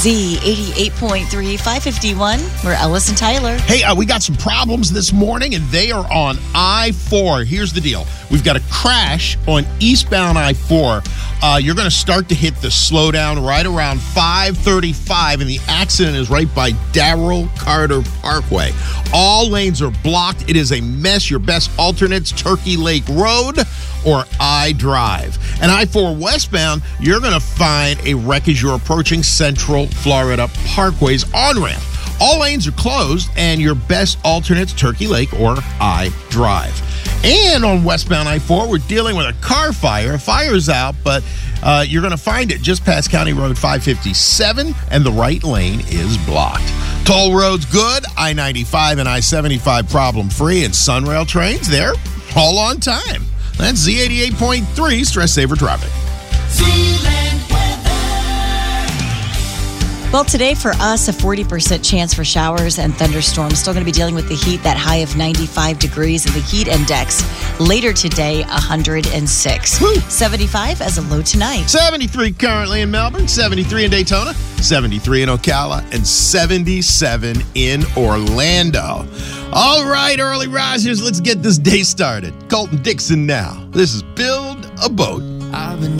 Z88.3, 551. We're Ellis and Tyler. Hey, we got some problems this morning, and they are on I-4. Here's the deal. We've got a crash on eastbound I-4. You're going to start to hit the slowdown right around 5:35, and the accident is right by Darrell Carter Parkway. All lanes are blocked. It is a mess. Your best alternates, Turkey Lake Road or I-Drive. And I-4 westbound, you're going to find a wreck as you're approaching Central Florida Parkway's on-ramp. All lanes are closed, and your best alternates, Turkey Lake or I-Drive. And on westbound I-4, we're dealing with a car fire. Fire's out, but you're going to find it just past County Road 557, and the right lane is blocked. Toll roads good, I-95 and I-75 problem-free, and Sunrail trains, they're all on time. That's Z88.3 Stress Saver Traffic. Well, today for us, a 40% chance for showers and thunderstorms. Still going to be dealing with the heat, that high of 95 degrees, and the heat index later today, 106. Woo. 75 as a low tonight. 73 currently in Melbourne, 73 in Daytona, 73 in Ocala, and 77 in Orlando. All right, early risers, let's get this day started. Colton Dixon now. This is Build a Boat.